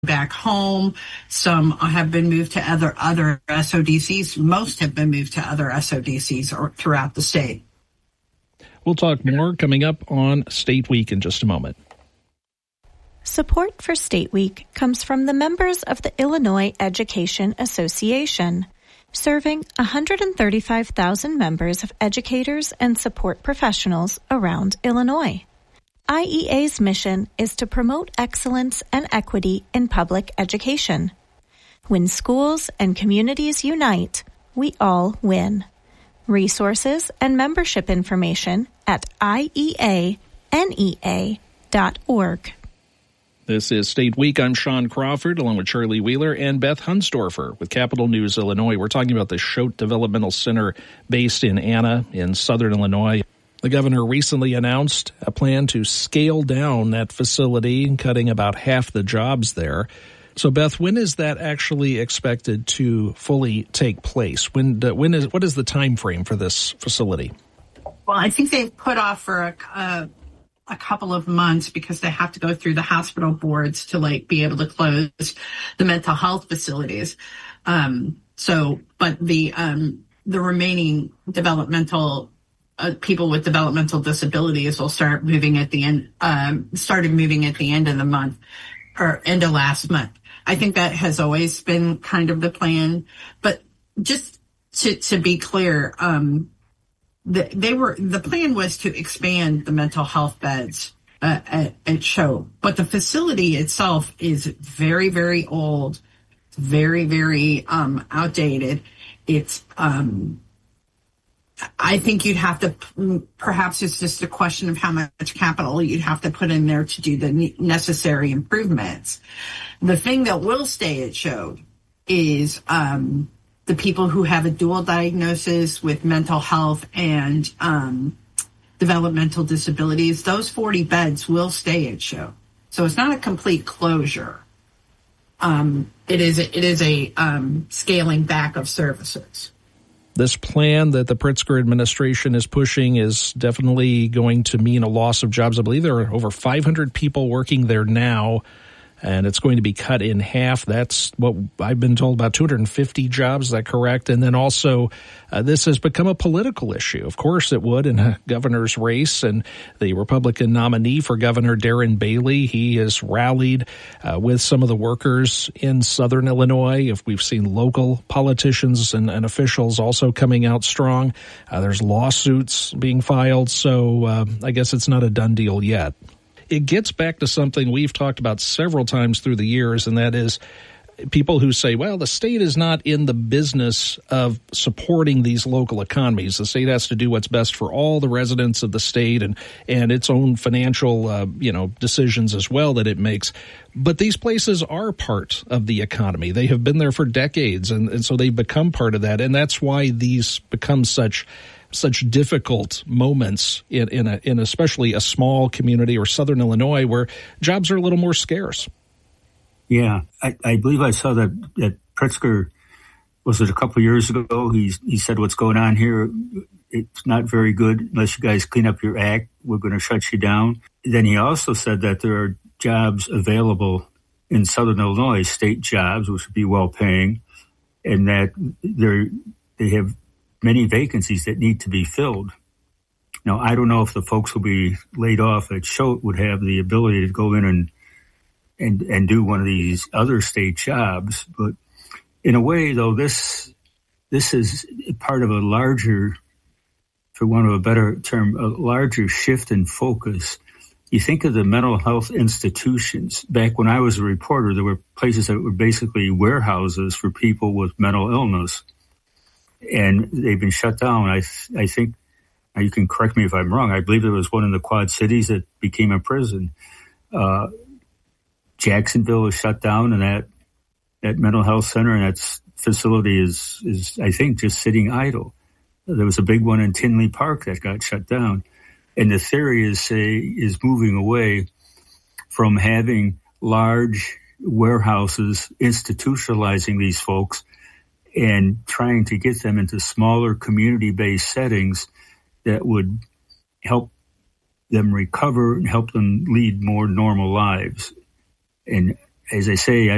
back home. Some have been moved to other SODCs. Most have been moved to other SODCs or throughout the state. We'll talk more coming up on State Week in just a moment. Support for State Week comes from the members of the Illinois Education Association, serving 135,000 members of educators and support professionals around Illinois. IEA's mission is to promote excellence and equity in public education. When schools and communities unite, we all win. Resources and membership information at IEANEA.org. This is State Week. I'm Sean Crawford, along with Charlie Wheeler and Beth Hunsdorfer with Capital News Illinois. We're talking about the Choate Developmental Center based in Anna in southern Illinois. The governor recently announced a plan to scale down that facility, cutting about half the jobs there. So, Beth, when is that actually expected to fully take place? What is the time frame for this facility? Well, I think they've put off for a couple of months because they have to go through the hospital boards to be able to close the mental health facilities. But the remaining developmental people with developmental disabilities will start moving at the end. Started moving at the end of the month or end of last month. I think that has always been kind of the plan. But just to be clear, the plan was to expand the mental health beds at Choate, but the facility itself is very, very old, very, very outdated. It's I think you'd have to, perhaps it's just a question of how much capital you'd have to put in there to do the necessary improvements. The thing that will stay at Choate is the people who have a dual diagnosis with mental health and developmental disabilities. Those 40 beds will stay at Choate. So it's not a complete closure. It is a scaling back of services. This plan that the Pritzker administration is pushing is definitely going to mean a loss of jobs. I believe there are over 500 people working there now, and it's going to be cut in half. That's what I've been told, about 250 jobs. Is that correct? And then also, this has become a political issue. Of course it would in a governor's race, and the Republican nominee for Governor, Darren Bailey, he has rallied with some of the workers in southern Illinois. If we've seen local politicians and officials also coming out strong. There's lawsuits being filed, so I guess it's not a done deal yet. It gets back to something we've talked about several times through the years, and that is people who say, well, the state is not in the business of supporting these local economies. The state has to do what's best for all the residents of the state and its own financial, decisions as well that it makes. But these places are part of the economy. They have been there for decades, and so they've become part of that. And that's why these become such difficult moments in especially a small community or southern Illinois where jobs are a little more scarce. Yeah, I believe I saw that Pritzker, was it a couple of years ago, he said what's going on here, it's not very good unless you guys clean up your act, we're going to shut you down. Then he also said that there are jobs available in southern Illinois, state jobs, which would be well-paying, and that they have many vacancies that need to be filled. Now, I don't know if the folks who will be laid off at Choate would have the ability to go in and do one of these other state jobs. But in a way, though, this is part of a larger, for want of a better term, a larger shift in focus. You think of the mental health institutions. Back when I was a reporter, there were places that were basically warehouses for people with mental illness. And they've been shut down. I think, you can correct me if I'm wrong, I believe there was one in the Quad Cities that became a prison. Jacksonville is shut down, and that mental health center and that facility is I think just sitting idle. There was a big one in Tinley Park that got shut down. And the theory is moving away from having large warehouses institutionalizing these folks and trying to get them into smaller community-based settings that would help them recover and help them lead more normal lives. And as I say,